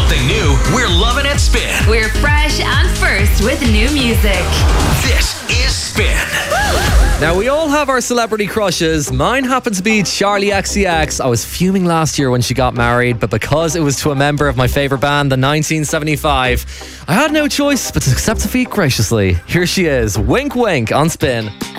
something new, we're loving it Spin. We're fresh and first with new music. This is Spin. Now, we all have our celebrity crushes. Mine happens to be Charli XCX. I was fuming last year when she got married, but because it was to a member of my favourite band, the 1975, I had no choice but to accept defeat graciously. Here she is, Wink Wink on Spin.